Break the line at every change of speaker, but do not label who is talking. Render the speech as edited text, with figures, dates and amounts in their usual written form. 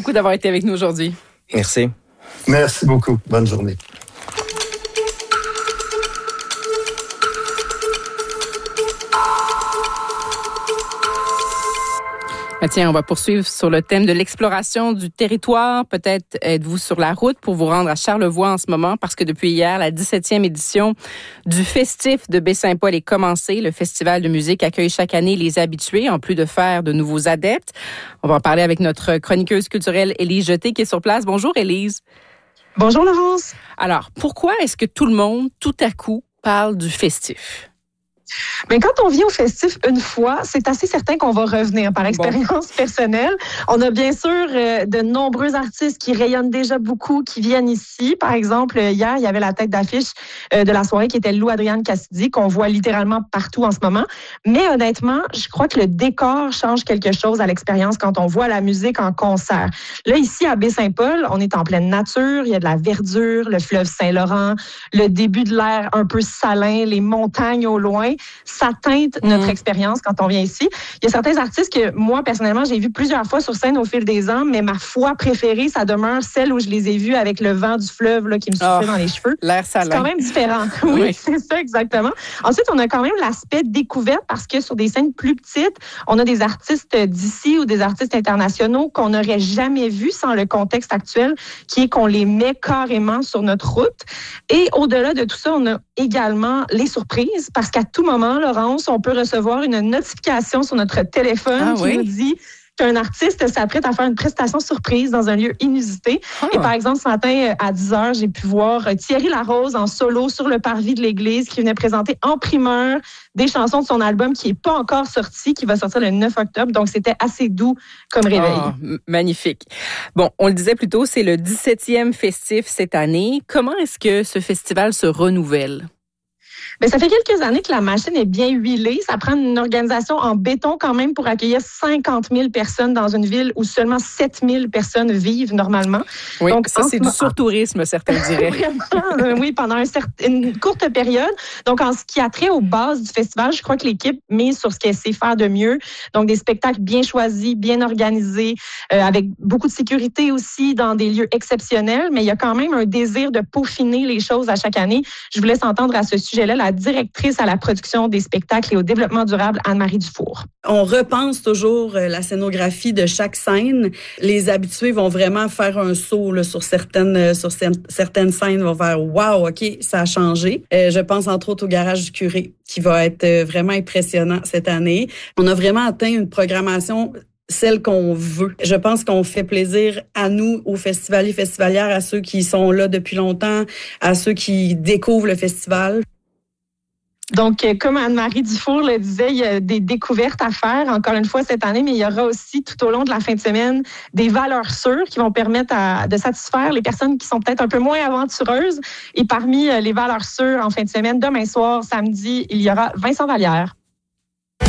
beaucoup d'avoir été avec nous aujourd'hui.
Merci.
Merci beaucoup. Bonne journée.
Tiens, on va poursuivre sur le thème de l'exploration du territoire. Peut-être êtes-vous sur la route pour vous rendre à Charlevoix en ce moment parce que depuis hier, la 17e édition du Festif de Baie-Saint-Paul est commencée. Le festival de musique accueille chaque année les habitués en plus de faire de nouveaux adeptes. On va en parler avec notre chroniqueuse culturelle Élise Jeté qui est sur place. Bonjour Élise.
Bonjour Laurence.
Alors, pourquoi est-ce que tout le monde, tout à coup, parle du Festif?
Mais quand on vient au festif une fois, c'est assez certain qu'on va revenir par expérience personnelle. On a bien sûr de nombreux artistes qui rayonnent déjà beaucoup, qui viennent ici. Par exemple, hier, il y avait la tête d'affiche de la soirée qui était Lou Adrienne Cassidy, qu'on voit littéralement partout en ce moment. Mais honnêtement, je crois que le décor change quelque chose à l'expérience quand on voit la musique en concert. Là, ici, à Baie-Saint-Paul, on est en pleine nature. Il y a de la verdure, le fleuve Saint-Laurent, le début de l'air un peu salin, les montagnes au loin. Ça teinte notre expérience quand on vient ici. Il y a certains artistes que moi, personnellement, j'ai vu plusieurs fois sur scène au fil des ans, mais ma fois préférée, ça demeure celle où je les ai vus avec le vent du fleuve là, qui me soufflait dans les cheveux.
L'air salin.
C'est quand même différent. Oui, c'est ça, exactement. Ensuite, on a quand même l'aspect découverte parce que sur des scènes plus petites, on a des artistes d'ici ou des artistes internationaux qu'on n'aurait jamais vus sans le contexte actuel, qui est qu'on les met carrément sur notre route. Et au-delà de tout ça, on a également les surprises parce qu'à tout moment, Laurence, on peut recevoir une notification sur notre téléphone qui nous dit qu'un artiste s'apprête à faire une prestation surprise dans un lieu inusité. Et par exemple, ce matin, à 10h, j'ai pu voir Thierry Larose en solo sur le parvis de l'église qui venait présenter en primeur des chansons de son album qui n'est pas encore sorti, qui va sortir le 9 octobre. Donc, c'était assez doux comme réveil.
Magnifique. Bon, on le disait plus tôt, c'est le 17e festif cette année. Comment est-ce que ce festival se renouvelle?
Bien, ça fait quelques années que la machine est bien huilée. Ça prend une organisation en béton quand même pour accueillir 50 000 personnes dans une ville où seulement 7 000 personnes vivent normalement.
Oui, donc, ça, c'est du surtourisme, certains diraient.
Vraiment, oui, pendant une courte période. Donc, en ce qui a trait aux bases du festival, je crois que l'équipe mise sur ce qu'elle sait faire de mieux. Donc, des spectacles bien choisis, bien organisés, avec beaucoup de sécurité aussi dans des lieux exceptionnels. Mais il y a quand même un désir de peaufiner les choses à chaque année. Je vous laisse entendre à ce sujet-là la directrice à la production des spectacles et au développement durable, Anne-Marie Dufour.
On repense toujours la scénographie de chaque scène. Les habitués vont vraiment faire un saut là, sur certaines scènes, vont faire « Wow, OK, ça a changé ». Je pense entre autres au Garage du Curé, qui va être vraiment impressionnant cette année. On a vraiment atteint une programmation celle qu'on veut. Je pense qu'on fait plaisir à nous, aux festivaliers, festivalières, à ceux qui sont là depuis longtemps, à ceux qui découvrent le festival.
Donc, comme Anne-Marie Dufour le disait, il y a des découvertes à faire, encore une fois, cette année, mais il y aura aussi, tout au long de la fin de semaine, des valeurs sûres qui vont permettre de satisfaire les personnes qui sont peut-être un peu moins aventureuses. Et parmi les valeurs sûres, en fin de semaine, demain soir, samedi, il y aura Vincent Vallière.